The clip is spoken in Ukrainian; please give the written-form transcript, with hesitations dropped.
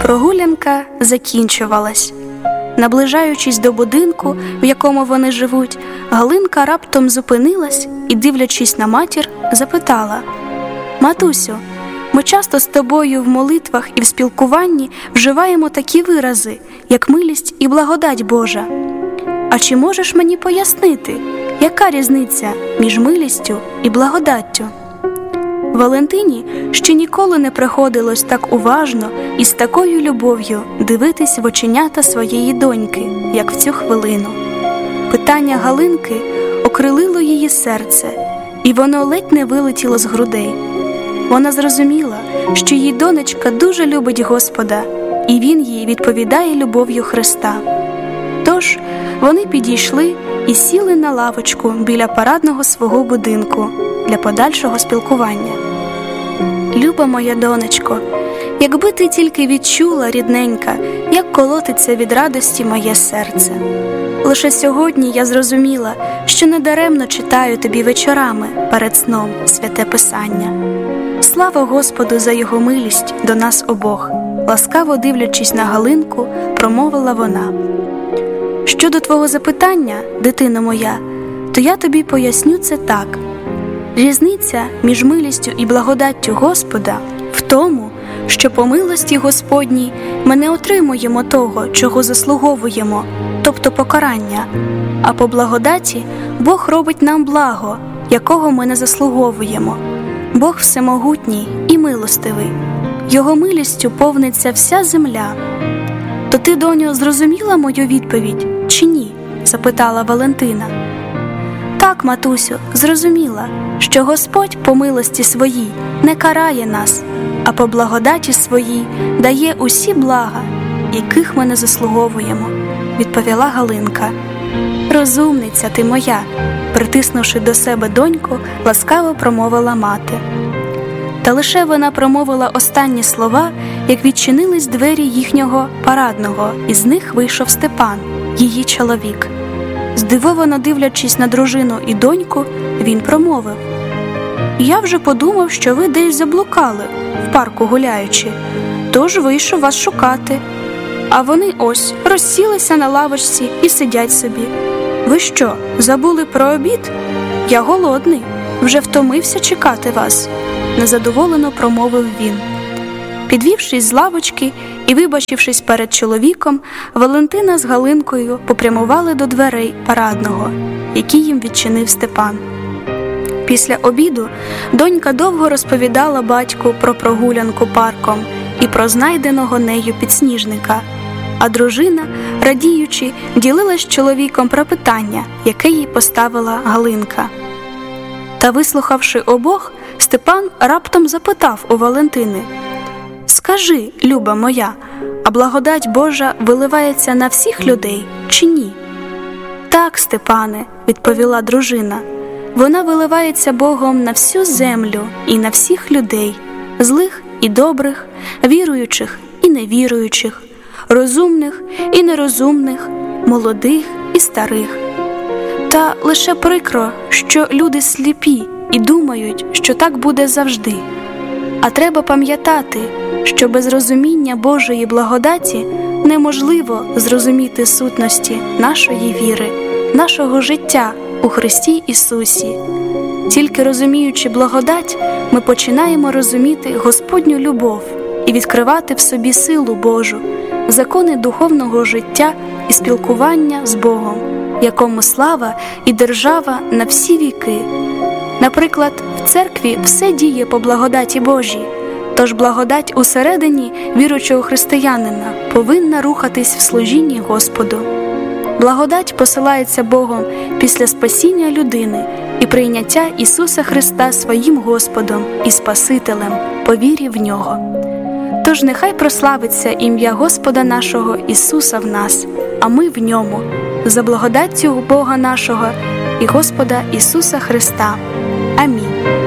Прогулянка закінчувалась. Наближаючись до будинку, в якому вони живуть, Галинка раптом зупинилась і, дивлячись на матір, запитала: «Матусю, ми часто з тобою в молитвах і в спілкуванні вживаємо такі вирази, як милість і благодать Божа. А чи можеш мені пояснити, яка різниця між милістю і благодаттю?» Валентині ще ніколи не приходилось так уважно і з такою любов'ю дивитись в оченята своєї доньки, як в цю хвилину. Питання Галинки окрилило її серце, і воно ледь не вилетіло з грудей. Вона зрозуміла, що її донечка дуже любить Господа, і Він їй відповідає любов'ю Христа. Тож вони підійшли і сіли на лавочку біля парадного свого будинку для подальшого спілкування. «Люба моя донечко, якби ти тільки відчула, рідненька, як колотиться від радості моє серце. Лише сьогодні я зрозуміла, що недаремно читаю тобі вечорами перед сном святе Писання. Слава Господу за Його милість до нас обох», ласкаво дивлячись на Галинку, промовила вона. «Щодо твого запитання, дитино моя, то я тобі поясню це так. Різниця між милістю і благодаттю Господа в тому, що по милості Господній ми не отримуємо того, чого заслуговуємо, тобто покарання, а по благодаті Бог робить нам благо, якого ми не заслуговуємо. Бог всемогутній і милостивий. Його милістю повниться вся земля». «То ти, доню, зрозуміла мою відповідь, чи ні?» – запитала Валентина. «Так, матусю, зрозуміла, що Господь по милості своїй не карає нас, а по благодаті своїй дає усі блага, яких ми не заслуговуємо», – відповіла Галинка. «Розумниця ти моя», – притиснувши до себе доньку, ласкаво промовила мати. Та лише вона промовила останні слова, як відчинились двері їхнього парадного, і з них вийшов Степан, її чоловік. Здивовано дивлячись на дружину і доньку, він промовив: «Я вже подумав, що ви десь заблукали, в парку гуляючи, тож вийшов вас шукати. А вони ось розсілися на лавочці і сидять собі. Ви що, забули про обід? Я голодний, вже втомився чекати вас», – незадоволено промовив він. Підвівшись з лавочки і вибачившись перед чоловіком, Валентина з Галинкою попрямували до дверей парадного, які їм відчинив Степан. Після обіду донька довго розповідала батьку про прогулянку парком і про знайденого нею підсніжника, а дружина, радіючи, ділилась з чоловіком про питання, яке їй поставила Галинка. Та, вислухавши обох, Степан раптом запитав у Валентини: «Скажи, люба моя, а благодать Божа виливається на всіх людей чи ні?» «Так, Степане», – відповіла дружина, – «вона виливається Богом на всю землю і на всіх людей, злих і добрих, віруючих і невіруючих, розумних і нерозумних, молодих і старих. Та лише прикро, що люди сліпі і думають, що так буде завжди. А треба пам'ятати, що без розуміння Божої благодаті неможливо зрозуміти сутності нашої віри, нашого життя у Христі Ісусі. Тільки розуміючи благодать, ми починаємо розуміти Господню любов і відкривати в собі силу Божу, закони духовного життя і спілкування з Богом, якому слава і держава на всі віки. Наприклад, в церкві все діє по благодаті Божій, тож благодать усередині віруючого християнина повинна рухатись в служінні Господу. Благодать посилається Богом після спасіння людини і прийняття Ісуса Христа своїм Господом і Спасителем по вірі в Нього. Тож нехай прославиться ім'я Господа нашого Ісуса в нас, а ми в Ньому, за благодаттю Бога нашого і Господа Ісуса Христа. Амінь.